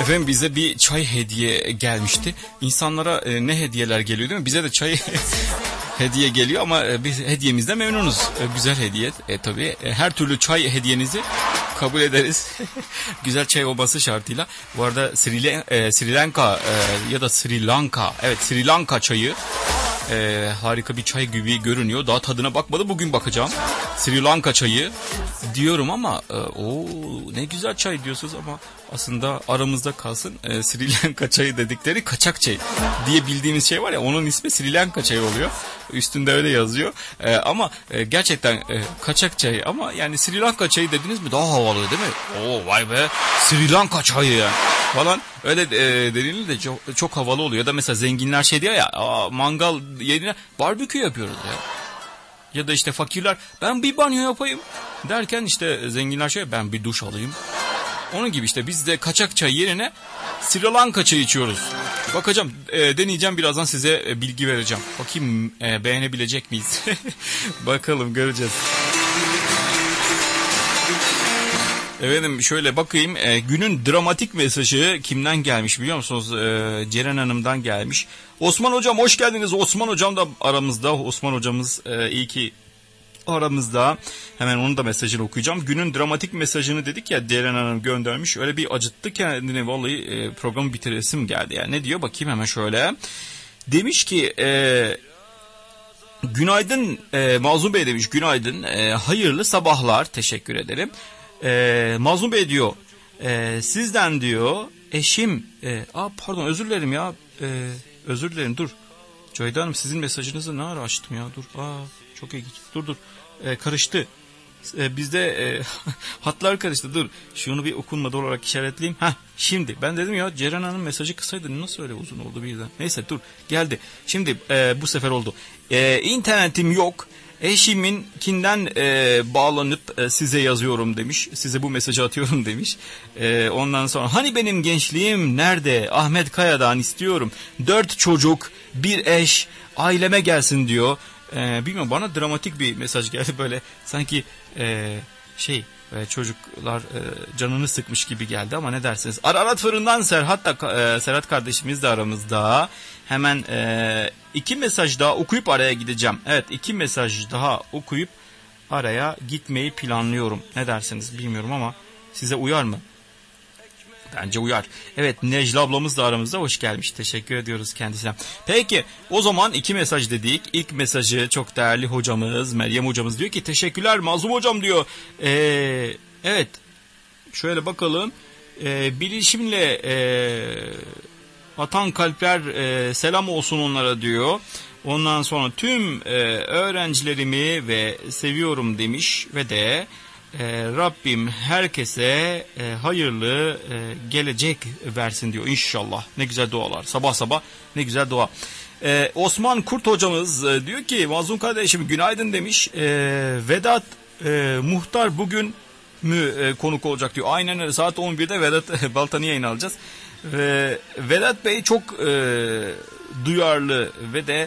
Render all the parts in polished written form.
Efendim bize bir çay hediye gelmişti. İnsanlara ne hediyeler geliyor değil mi? Bize de çay hediye geliyor ama biz hediyemizde memnunuz. Güzel hediye. Tabii her türlü çay hediyenizi kabul ederiz. Güzel çay olması şartıyla. Bu arada Sri Lanka ya da Sri Lanka. Evet, Sri Lanka çayı. Harika bir çay gibi görünüyor. Daha tadına bakmadım. Bugün bakacağım. Sri Lanka çayı diyorum ama ne güzel çay diyorsunuz ama aslında aramızda kalsın. Sri Lanka çayı dedikleri kaçak çay diye bildiğimiz şey var ya, onun ismi Sri Lanka çayı oluyor. Üstünde öyle yazıyor. Ama gerçekten kaçak çay, ama yani Sri Lanka çayı dediniz mi daha havalı değil mi? Vay be, Sri Lanka çayı yani falan öyle denilince de çok havalı oluyor. Ya da mesela zenginler şey diyor ya, mangal yerine barbekü yapıyoruz ya. Ya da işte fakirler ben bir banyo yapayım derken işte zenginler şey, ben bir duş alayım. Onun gibi işte biz de kaçak çay yerine Sri Lanka çayı içiyoruz. Bakacağım, deneyeceğim, birazdan size bilgi vereceğim. Bakayım beğenebilecek miyiz? Bakalım, göreceğiz. Efendim şöyle bakayım, günün dramatik mesajı kimden gelmiş biliyor musunuz? Ceren Hanım'dan gelmiş. Osman Hocam hoş geldiniz. Osman Hocam da aramızda. Osman Hocamız iyi ki aramızda. Hemen onun da mesajını okuyacağım. Günün dramatik mesajını dedik ya, Ceren Hanım göndermiş. Öyle bir acıttı kendini vallahi, programı bitiresim geldi. Yani ne diyor bakayım hemen şöyle. Demiş ki günaydın Mazlum Bey demiş, günaydın, hayırlı sabahlar, teşekkür ederim. Mazlum Bey diyor, sizden diyor eşim, pardon özür dilerim ya, özür dilerim, dur. Ceyda Hanım sizin mesajınızı ne ara açtım ya, dur. Çok ilginç, dur. Karıştı. Bizde hatlar karıştı, dur. Şunu bir okunmadı olarak işaretleyeyim. Şimdi ben dedim ya, Ceren Hanım mesajı kısaydı nasıl öyle uzun oldu birden. Neyse dur, geldi. Şimdi bu sefer oldu. İnternetim yok. Eşiminkinden bağlanıp size yazıyorum demiş. Size bu mesajı atıyorum demiş. Ondan sonra hani benim gençliğim nerede? Ahmet Kaya'dan istiyorum. 4 çocuk, bir eş, aileme gelsin diyor. Bilmiyorum, bana dramatik bir mesaj geldi böyle. Sanki çocuklar canını sıkmış gibi geldi ama ne dersiniz? Ararat Fırın'dan Serhat kardeşimiz de aramızda. Hemen 2 mesaj daha okuyup araya gideceğim. Evet, 2 mesaj daha okuyup araya gitmeyi planlıyorum. Ne dersiniz bilmiyorum ama size uyar mı? Bence uyar. Evet, Necla ablamız da aramızda, hoş gelmiş. Teşekkür ediyoruz kendisine. Peki o zaman 2 mesaj dedik. İlk mesajı çok değerli hocamız Meryem hocamız diyor ki teşekkürler Mazlum hocam diyor. Evet şöyle bakalım. Bilişimle atan kalpler selam olsun onlara diyor. Ondan sonra tüm öğrencilerimi ve seviyorum demiş ve de Rabbim herkese hayırlı gelecek versin diyor inşallah. Ne güzel dualar, sabah sabah ne güzel dua. Osman Kurt hocamız diyor ki Mazlum kardeşim günaydın demiş. Vedat Muhtar bugün mü konuk olacak diyor. Aynen öyle, saat 11'de Vedat Baltan'ı yayın alacağız. Vedat Bey çok duyarlı ve de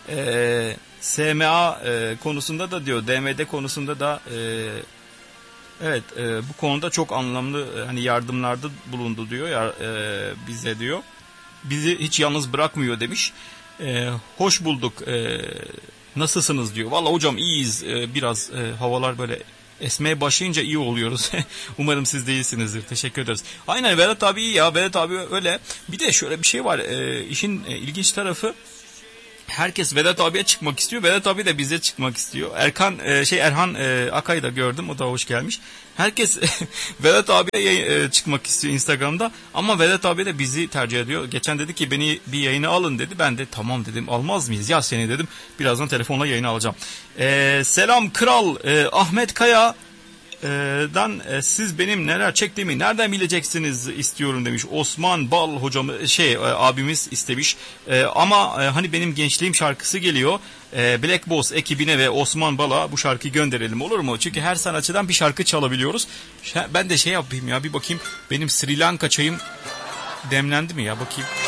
SMA konusunda da diyor, DMD konusunda da evet bu konuda çok anlamlı hani yardımlarda bulundu diyor bize diyor. Bizi hiç yalnız bırakmıyor demiş. Hoş bulduk. Nasılsınız diyor. Vallahi hocam iyiyiz. Biraz havalar böyle esmeye başlayınca iyi oluyoruz. Umarım siz de iyisinizdir. Teşekkür ederiz. Aynen, Vedat abi iyi ya. Vedat abi öyle. Bir de şöyle bir şey var. İşin ilginç tarafı, herkes Vedat abiye çıkmak istiyor. Vedat abi de bize çıkmak istiyor. Erhan Akay'ı da gördüm. O da hoş gelmiş. Herkes Vedat abiye çıkmak istiyor Instagram'da. Ama Vedat abi de bizi tercih ediyor. Geçen dedi ki beni bir yayına alın dedi. Ben de tamam dedim. Almaz mıyız? Ya seni dedim. Birazdan telefonla yayına alacağım. Selam kral Ahmet Kaya. Siz benim neler çektiğimi nereden bileceksiniz istiyorum demiş. Osman Bal hocam abimiz istemiş. Ama hani benim gençliğim şarkısı geliyor. Black Boss ekibine ve Osman Bal'a bu şarkıyı gönderelim, olur mu? Çünkü her sanatçıdan bir şarkı çalabiliyoruz. Ben de yapayım ya, bir bakayım benim Sri Lanka çayım demlendi mi ya, bakayım.